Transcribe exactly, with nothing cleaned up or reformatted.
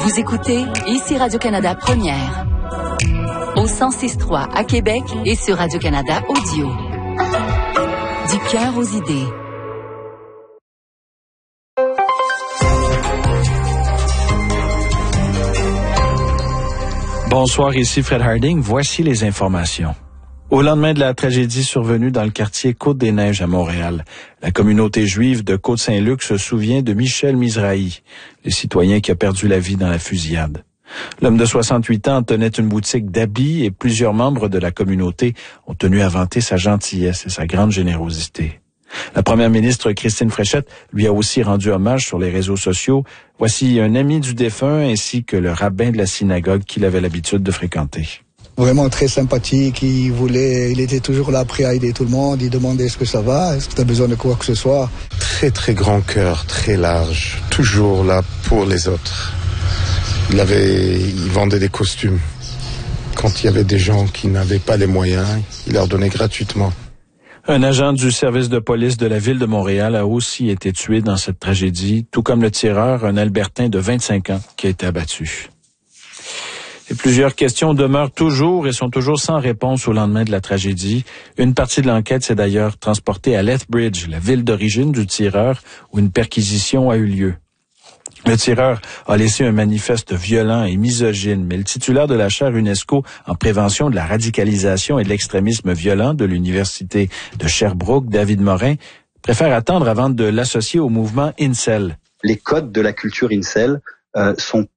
Vous écoutez ici Radio-Canada Première. Au cent six trois à Québec et sur Radio-Canada Audio. Du cœur aux idées. Bonsoir, ici Fred Harding. Voici les informations. Au lendemain de la tragédie survenue dans le quartier Côte-des-Neiges à Montréal, la communauté juive de Côte-Saint-Luc se souvient de Michel Mizrahi, le citoyen qui a perdu la vie dans la fusillade. L'homme de soixante-huit ans tenait une boutique d'habits et plusieurs membres de la communauté ont tenu à vanter sa gentillesse et sa grande générosité. La première ministre Christine Fréchette lui a aussi rendu hommage sur les réseaux sociaux. Voici un ami du défunt ainsi que le rabbin de la synagogue qu'il avait l'habitude de fréquenter. Vraiment très sympathique, il voulait, il était toujours là prêt à aider tout le monde, il demandait est-ce que ça va, est-ce que tu as besoin de quoi que ce soit. Très très grand cœur, très large, toujours là pour les autres. Il avait, il vendait des costumes. Quand il y avait des gens qui n'avaient pas les moyens, il leur donnait gratuitement. Un agent du service de police de la ville de Montréal a aussi été tué dans cette tragédie, tout comme le tireur, un Albertain de vingt-cinq ans, qui a été abattu. Et plusieurs questions demeurent toujours et sont toujours sans réponse au lendemain de la tragédie. Une partie de l'enquête s'est d'ailleurs transportée à Lethbridge, la ville d'origine du tireur, où une perquisition a eu lieu. Le tireur a laissé un manifeste violent et misogyne, mais le titulaire de la chaire UNESCO en prévention de la radicalisation et de l'extrémisme violent de l'Université de Sherbrooke, David Morin, préfère attendre avant de l'associer au mouvement Incel. Les codes de la culture Incel euh, sont